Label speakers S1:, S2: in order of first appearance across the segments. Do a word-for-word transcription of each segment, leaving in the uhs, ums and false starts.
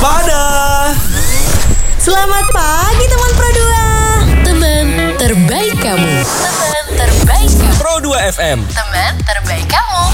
S1: Waspada.
S2: Selamat pagi teman Pro dua.
S3: Teman terbaik kamu. Teman terbaik kamu.
S1: Pro dua F M.
S3: Teman terbaik kamu.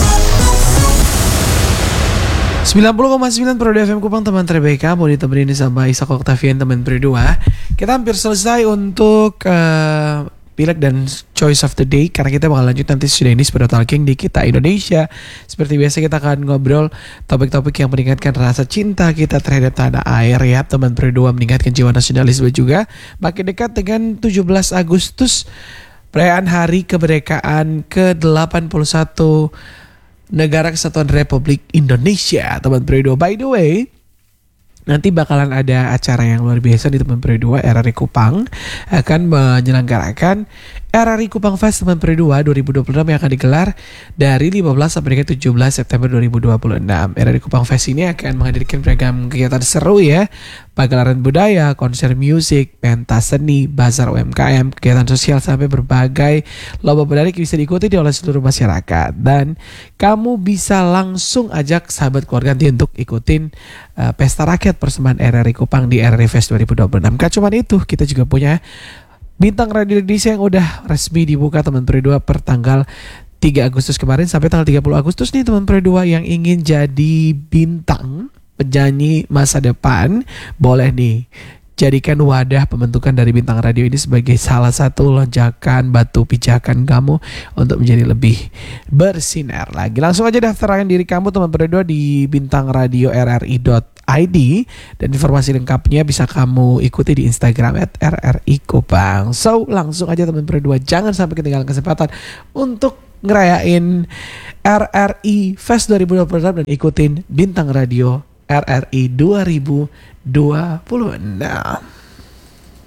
S4: sembilan puluh koma sembilan Pro dua F M Kupang, teman terbaik kamu, ditemenin sama Isak Octavian, teman Pro dua. Kita hampir selesai untuk uh, Pileg dan Choice of the Day, karena kita bakal lanjut nanti sudah ini Sepeda Talking di Kita Indonesia. Seperti biasa kita akan ngobrol topik-topik yang meningkatkan rasa cinta kita terhadap tanah air ya, teman Pro dua, meningkatkan jiwa nasionalisme juga. Makin dekat dengan tujuh belas Agustus, perayaan Hari Kemerdekaan ke delapan puluh satu Negara Kesatuan Republik Indonesia, teman Pro dua. By the way, nanti bakalan ada acara yang luar biasa di teman Pro dua. R R I Kupang akan menyelenggarakan R R I Kupang Fest teman Pro dua dua ribu dua puluh enam yang akan digelar dari lima belas sampai dengan tujuh belas September dua ribu dua puluh enam. R R I Kupang Fest ini akan menghadirkan beragam kegiatan seru ya, pagelaran budaya, konser musik, pentas seni, bazar U M K M, kegiatan sosial, sampai berbagai lomba menarik bisa diikuti oleh seluruh masyarakat. Dan kamu bisa langsung ajak sahabat keluarga nanti untuk ikutin uh, pesta rakyat persembahan R R I Kupang di R R I Fest dua ribu dua puluh enam. Gak cuma itu, kita juga punya Bintang Radio Indonesia yang udah resmi dibuka teman Pro dua per tanggal tiga Agustus kemarin sampai tanggal tiga puluh Agustus nih teman Pro dua. Yang ingin jadi bintang penyanyi masa depan, boleh nih jadikan wadah pembentukan dari Bintang Radio ini sebagai salah satu lonjakan batu pijakan kamu untuk menjadi lebih bersinar lagi. Langsung aja daftarkan diri kamu teman Pro dua di bintang radio r r i dot i d, dan informasi lengkapnya bisa kamu ikuti di Instagram at r r i kupang. So langsung aja teman Pro dua, jangan sampai ketinggalan kesempatan untuk ngerayain R R I Fest dua ribu dua puluh enam dan ikutin Bintang Radio R R I dua ribu dua puluh enam.